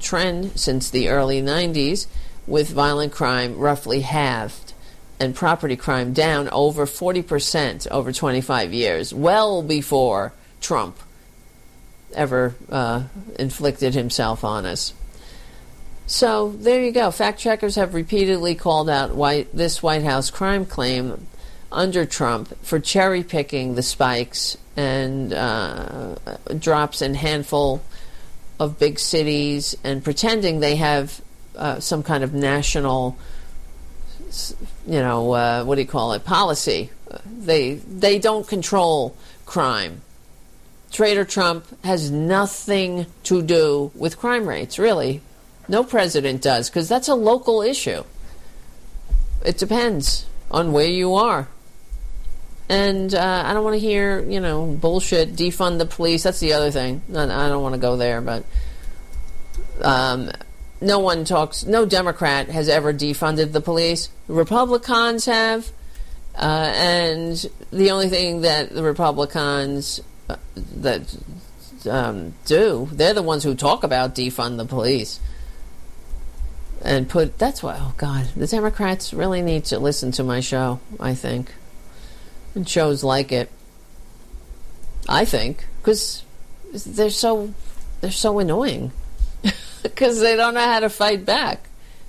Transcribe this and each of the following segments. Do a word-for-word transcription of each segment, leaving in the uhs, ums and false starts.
trend since the early nineties, with violent crime roughly halved and property crime down over forty percent over twenty-five years, well before Trump ever uh, inflicted himself on us. So there you go. Fact checkers have repeatedly called out white, this White House crime claim under Trump for cherry picking the spikes and uh, drops in handful of big cities and pretending they have uh, some kind of national, you know, uh, what do you call it, policy. They they don't control crime. Trader Trump has nothing to do with crime rates, really. No president does, because that's a local issue. It depends on where you are. And uh, I don't want to hear, you know, bullshit, defund the police. That's the other thing. I don't want to go there, but um, no one talks, no Democrat has ever defunded the police. Republicans have. Uh, and the only thing that the Republicans uh, that um, do, they're the ones who talk about defund the police. And put, that's why, oh God, the Democrats really need to listen to my show, I think. And shows like it. I think. Because they're so, they're so annoying. Because they don't know how to fight back.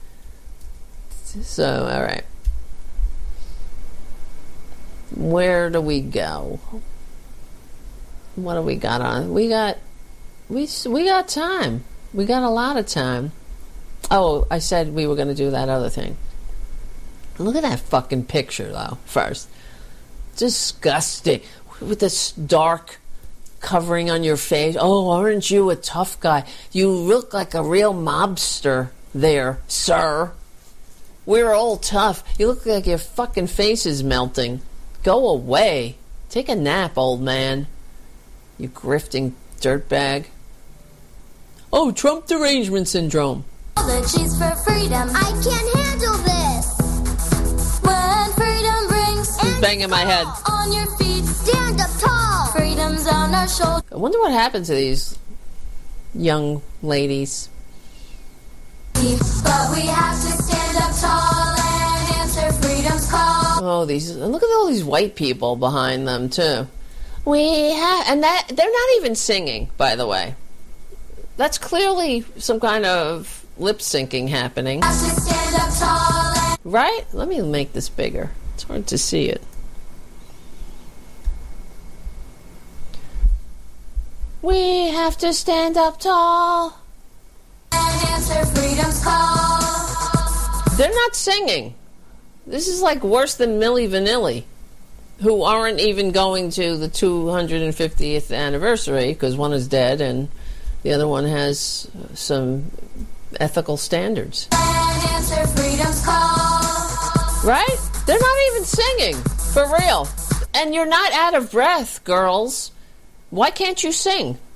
So, alright. Where do we go? What do we got on? We got, we, we got time. We got a lot of time. Oh, I said we were going to do that other thing. Look at that fucking picture, though, first. Disgusting. With this dark covering on your face. Oh, aren't you a tough guy? You look like a real mobster there, sir. We're all tough. You look like your fucking face is melting. Go away. Take a nap, old man. You grifting dirtbag. Oh, Trump derangement syndrome. The cheese for freedom. I can't handle this. When freedom brings He's banging my head. On your feet, stand up tall. Freedom's on our shoulders. I wonder what happened to these young ladies. But we have to stand up tall and answer freedom's call. Oh, these look at all these white people behind them too. We have, and that they're not even singing, by the way. That's clearly some kind of lip syncing happening. Right? Let me make this bigger. It's hard to see it. We have to stand up tall and answer freedom's call. They're not singing. This is like worse than Milli Vanilli, who aren't even going to the two hundred fiftieth anniversary because one is dead and the other one has some ethical standards. And answer freedom's call. Right? They're not even singing. For real. And you're not out of breath, girls. Why can't you sing?